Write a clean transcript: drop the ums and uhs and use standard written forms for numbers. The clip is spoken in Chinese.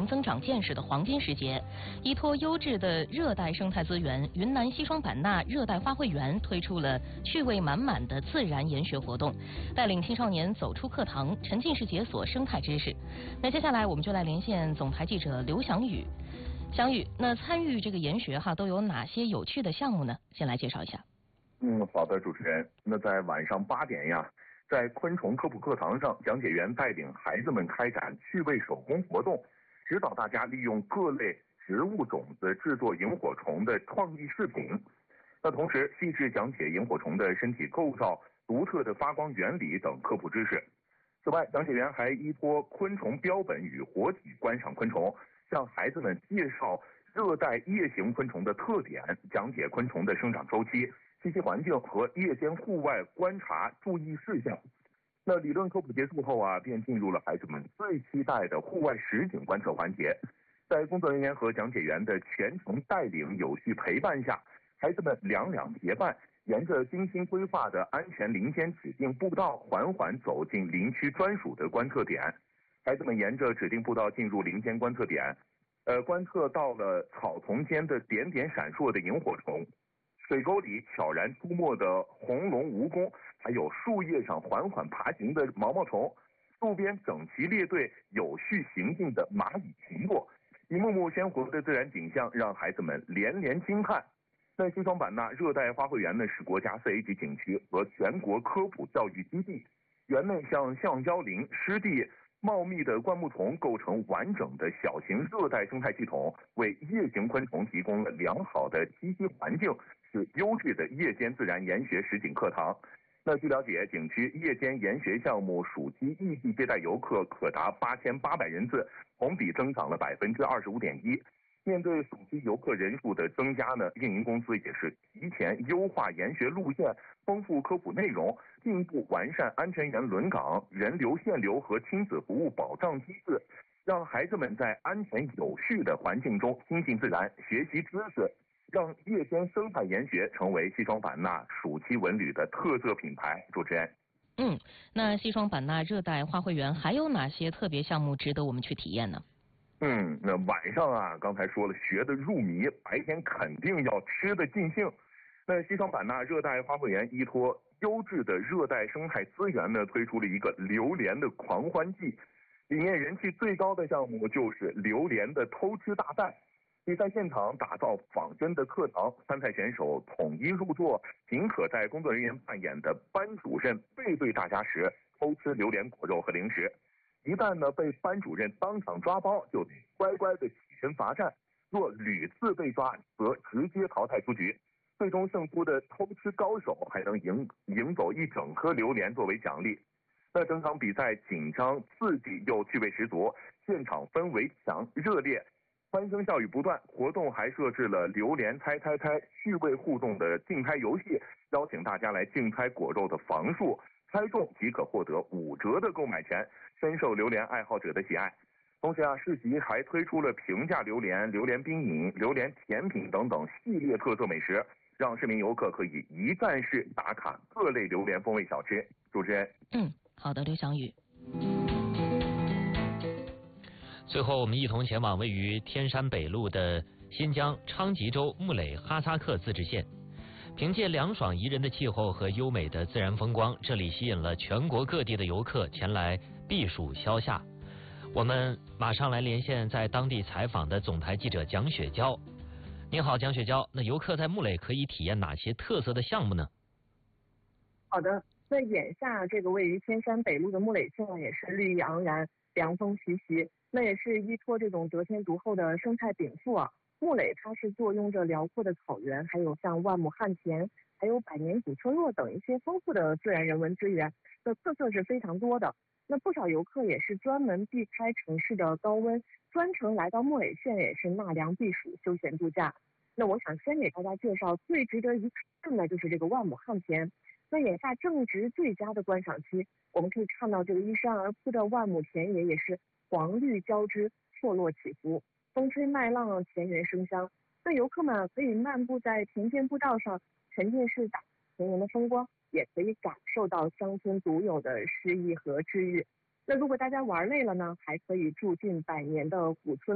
增长见识的黄金时节，依托优质的热带生态资源，云南西双版纳热带花卉园推出了趣味满满的自然研学活动，带领青少年走出课堂，沉浸式解锁生态知识。那接下来我们就来连线总台记者刘翔宇。翔宇，那参与这个研学都有哪些有趣的项目呢？先来介绍一下。 好的，主持人。那在晚上8点呀，在昆虫科普课堂上，讲解员带领孩子们开展趣味手工活动，指导大家利用各类植物种子制作萤火虫的创意饰品。那同时细致讲解萤火虫的身体构造、独特的发光原理等科普知识。此外，讲解员还依托昆虫标本与活体观赏昆虫，向孩子们介绍热带夜行昆虫的特点，讲解昆虫的生长周期、栖息环境和夜间户外观察注意事项。那理论科普结束后便进入了孩子们最期待的户外实景观测环节。在工作人员和讲解员的全程带领、有序陪伴下，孩子们两结伴，沿着精心规划的安全林间指定步道，缓缓走进林区专属的观测点。孩子们沿着指定步道进入林间观测点，观测到了草丛间的点点闪烁的萤火虫，水沟里悄然出没的红龙蜈蚣，还有树叶上缓缓爬行的毛毛虫，路边整齐列队、有序行进的蚂蚁群落，一幕幕鲜活的自然景象让孩子们连连惊叹。那西双版纳热带花卉园呢，是国家4A 级景区和全国科普教育基地，园内像橡胶林、湿地、茂密的灌木丛构成完整的小型热带生态系统，为夜行昆虫提供了良好的栖息环境，是优质的夜间自然研学实景课堂。那据了解，景区夜间研学项目暑期预计接待游客可达8800人次，同比增长了25.1%。面对暑期游客人数的增加呢，运营公司也是提前优化研学路线，丰富科普内容，进一步完善安全员轮岗、人流限流和亲子服务保障机制，让孩子们在安全有序的环境中亲近自然、学习知识，让夜间生态研学成为西双版纳暑期文旅的特色品牌。主持人。 那西双版纳热带花卉园还有哪些特别项目值得我们去体验呢？ 那晚上刚才说了，学得入迷，白天肯定要吃得尽兴。那西双版纳热带花卉园依托优质的热带生态资源呢，推出了一个榴莲的狂欢季。里面人气最高的项目就是榴莲的偷吃大赛。比赛现场打造仿真的课堂，参赛选手统一入座，仅可在工作人员扮演的班主任背对大家时偷吃榴莲果肉和零食。一旦被班主任当场抓包，就得乖乖的起身罚站，若屡次被抓，则直接淘汰出局。最终胜出的偷吃高手还能赢走一整颗榴莲作为奖励。那整场比赛紧张刺激又趣味十足，现场氛围强热烈，欢声笑语不断。活动还设置了榴莲猜趣味互动的竞猜游戏，邀请大家来竞猜果肉的房数，猜中即可获得5折的购买权，深受榴莲爱好者的喜爱。同时市集还推出了平价榴莲、榴莲冰饮、榴莲甜品等等系列特色美食，让市民游客可以一站式打卡各类榴莲风味小吃。主持人。 好的，刘翔宇。 最后我们一同前往位于天山北路的新疆昌吉州木垒哈萨克自治县。凭借凉爽宜人的气候和优美的自然风光，这里吸引了全国各地的游客前来避暑消夏。我们马上来连线在当地采访的总台记者蒋雪娇。您好，蒋雪娇，那游客在木垒可以体验哪些特色的项目呢？ 好的，那眼下这个位于天山北路的木垒县也是绿意盎然，凉风习习，那也是依托这种得天独厚的生态禀赋木垒它是坐拥着辽阔的草原，还有像万亩旱田，还有百年古村落等一些丰富的自然人文资源，的特色是非常多的。那不少游客也是专门避开城市的高温，专程来到木垒县也是纳凉避暑、休闲度假。那我想先给大家介绍最值得一看的就是这个万亩旱田。那眼下正值最佳的观赏期，我们可以看到这个依山而铺的万亩田野也是黄绿交织，错落起伏，风吹麦浪，田园生香。那游客们可以漫步在田间步道上，沉浸式打田园的风光，也可以感受到乡村独有的诗意和治愈。那如果大家玩累了呢，还可以住进百年的古村。